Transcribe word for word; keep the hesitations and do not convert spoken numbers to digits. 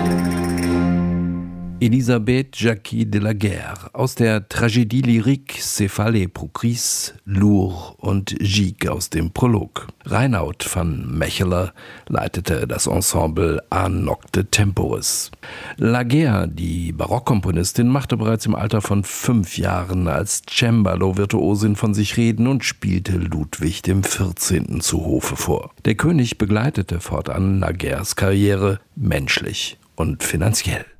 Elisabeth Jacquie de la Guerre aus der Tragödie lyrique Céphalée pour Chris, Lourd und Gigue aus dem Prolog. Reinoud van Mechelen leitete das Ensemble A Nocte Temporis. La Guerre, die Barockkomponistin, machte bereits im Alter von fünf Jahren als Cembalo-Virtuosin von sich reden und spielte Ludwig dem vierzehnten zu Hofe vor. Der König begleitete fortan La Guerres Karriere menschlich und finanziell.